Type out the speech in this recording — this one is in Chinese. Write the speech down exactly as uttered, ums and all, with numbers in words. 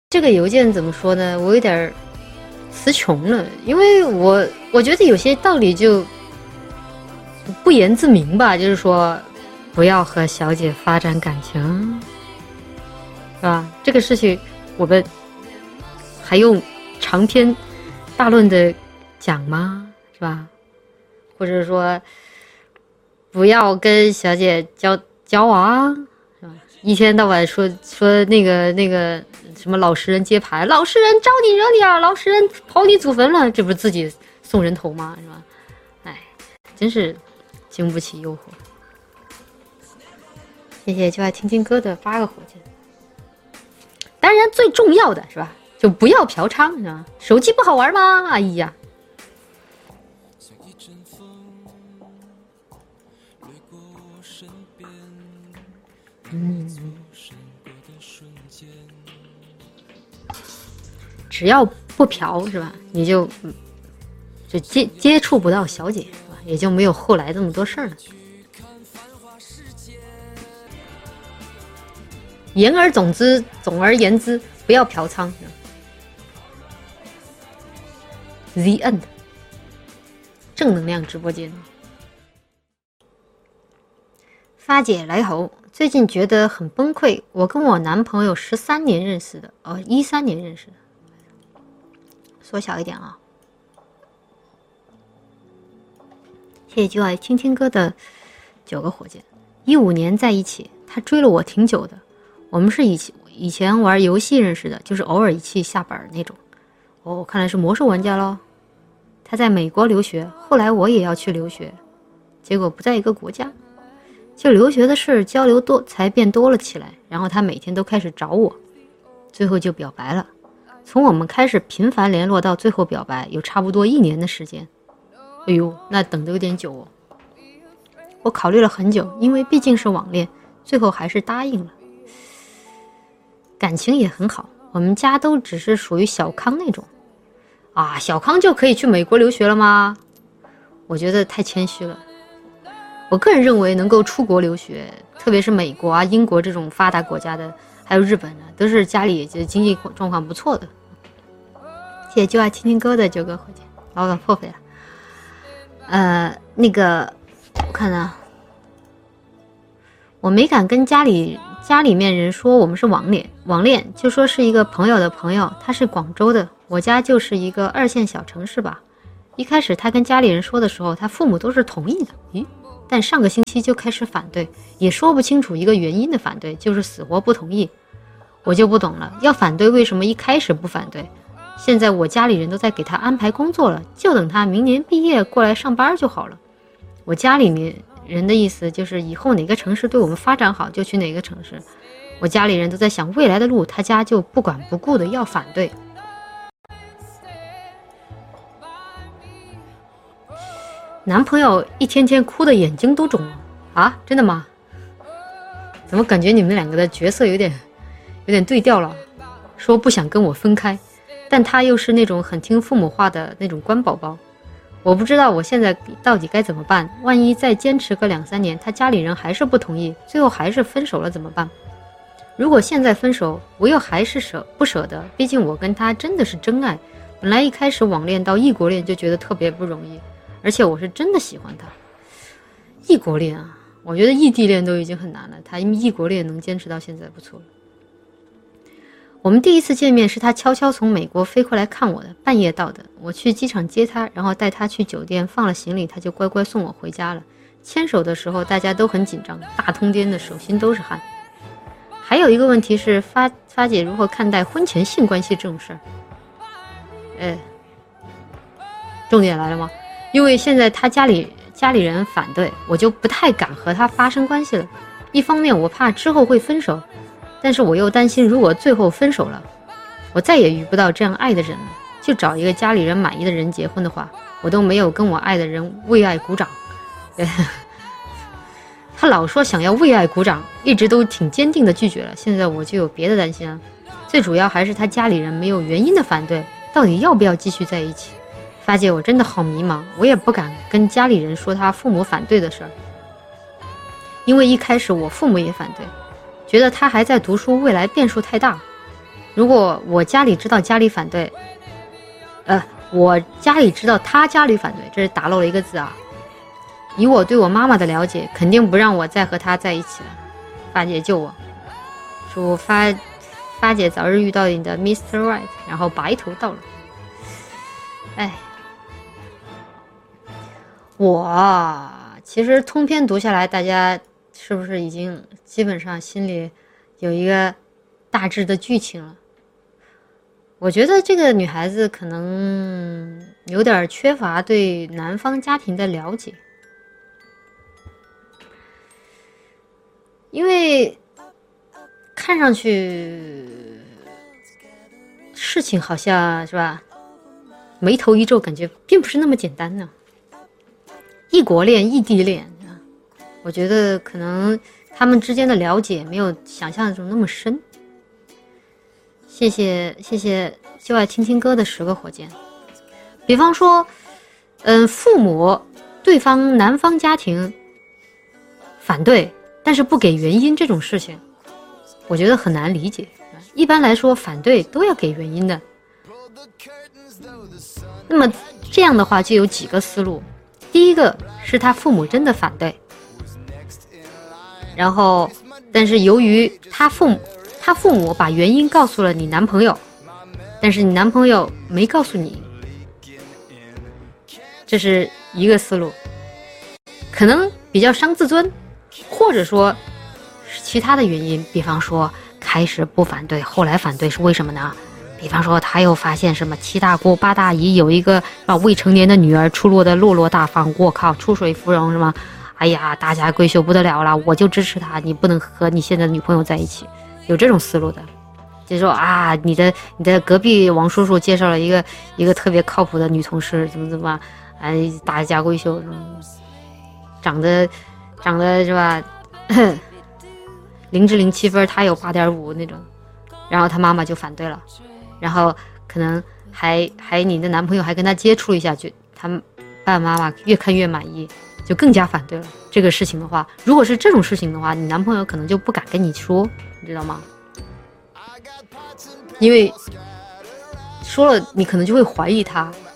这个邮件怎么说呢？我有点词穷了，因为我我觉得有些道理就不言自明吧，就是说不要和小姐发展感情，是吧？这个事情我们还用长篇大论的讲吗？是吧？或者说不要跟小姐交交往，是吧？一天到晚说说那个那个什么老实人接盘，老实人招你惹你啊，老实人刨你祖坟了，这不是自己送人头吗？是吧？哎，真是经不起诱惑。谢谢就爱听听歌的八个火箭。当然最重要的是吧，就不要嫖娼，是吧？手机不好玩吗？哎呀，嗯，只要不嫖是吧，你就就接接触不到小姐是吧，也就没有后来这么多事儿了。言而总之，总而言之，不要嫖娼。The end。正能量直播间。发姐来猴，最近觉得很崩溃。我跟我男朋友十三年认识的，哦，一三年认识的。缩小一点啊。谢谢就爱听听歌的九个火箭。一五年在一起，他追了我挺久的。我们是以以前玩游戏认识的，就是偶尔一起下本那种。哦，看来是魔兽玩家咯。他在美国留学，后来我也要去留学，结果不在一个国家。就留学的事交流多才变多了起来，然后他每天都开始找我，最后就表白了。从我们开始频繁联络到最后表白，有差不多一年的时间。哎呦，那等得有点久哦。我考虑了很久，因为毕竟是网恋，最后还是答应了。感情也很好，我们家都只是属于小康那种。啊，小康就可以去美国留学了吗？我觉得太谦虚了。我个人认为能够出国留学，特别是美国啊、英国这种发达国家的，还有日本的，都是家里就经济状况不错的。谢谢就爱听听歌的九个火箭，老板破费了。呃，那个我看啊，我没敢跟家里家里面人说我们是网恋，网恋就说是一个朋友的朋友，他是广州的，我家就是一个二线小城市吧。一开始他跟家里人说的时候，他父母都是同意的，咦？但上个星期就开始反对，也说不清楚一个原因的反对，就是死活不同意。我就不懂了，要反对为什么一开始不反对？现在我家里人都在给他安排工作了，就等他明年毕业过来上班就好了。我家里面人的意思就是以后哪个城市对我们发展好就去哪个城市。我家里人都在想未来的路，他家就不管不顾的要反对。男朋友一天天哭的眼睛都肿了啊？真的吗？怎么感觉你们两个的角色有点有点对调了？说不想跟我分开，但他又是那种很听父母话的那种乖宝宝。我不知道我现在到底该怎么办，万一再坚持个两三年，他家里人还是不同意，最后还是分手了怎么办？如果现在分手，我又还是舍不舍得，毕竟我跟他真的是真爱。本来一开始网恋到异国恋就觉得特别不容易，而且我是真的喜欢他。异国恋啊，我觉得异地恋都已经很难了，他异国恋能坚持到现在不错了。我们第一次见面是他悄悄从美国飞过来看我的，半夜到的。我去机场接他，然后带他去酒店放了行李，他就乖乖送我回家了。牵手的时候大家都很紧张，大通颠的手心都是汗。还有一个问题是发发姐如何看待婚前性关系这种事儿？哎，重点来了吗？因为现在他家里家里人反对，我就不太敢和他发生关系了。一方面我怕之后会分手，但是我又担心如果最后分手了，我再也遇不到这样爱的人了。就找一个家里人满意的人结婚的话，我都没有跟我爱的人为爱鼓掌。他老说想要为爱鼓掌，一直都挺坚定的拒绝了，现在我就有别的担心了。最主要还是他家里人没有原因的反对，到底要不要继续在一起？发姐，我真的好迷茫，我也不敢跟家里人说他父母反对的事儿，因为一开始我父母也反对，觉得他还在读书，未来变数太大。 如果我家里知道家里反对，呃，我家里知道他家里反对，这是打漏了一个字啊。以我对我妈妈的了解，肯定不让我再和他在一起了。发姐救我，祝发发姐早日遇到你的 Mister Right， 然后白头到老。哎，我其实通篇读下来，大家是不是已经基本上心里有一个大致的剧情了？我觉得这个女孩子可能有点缺乏对男方家庭的了解，因为看上去事情好像是吧，眉头一皱，感觉并不是那么简单呢。异国恋、异地恋，我觉得可能他们之间的了解没有想象中那么深。谢谢谢谢就爱听听歌的十个火箭。比方说，嗯，父母对方男方家庭反对，但是不给原因这种事情，我觉得很难理解。一般来说，反对都要给原因的。那么这样的话就有几个思路。第一个是他父母真的反对，然后但是由于他父母他父母把原因告诉了你男朋友，但是你男朋友没告诉你，这是一个思路，可能比较伤自尊，或者说其他的原因，比方说开始不反对，后来反对是为什么呢？比方说他又发现什么七大姑八大姨有一个啊未成年的女儿出落的落落大方，我靠，出水芙蓉是吗？哎呀，大家闺秀不得了了，我就支持他，你不能和你现在的女朋友在一起，有这种思路的。就是说啊，你的你的隔壁王叔叔介绍了一个一个特别靠谱的女同事，怎么怎么，哎，大家闺秀，长得长得是吧，零至零七分，他有八点五那种，然后他妈妈就反对了。然后可能还还你的男朋友还跟他接触一下，就他爸爸妈妈越看越满意，就更加反对了这个事情的话，如果是这种事情的话，你男朋友可能就不敢跟你说，你知道吗？因为说了你可能就会怀疑他，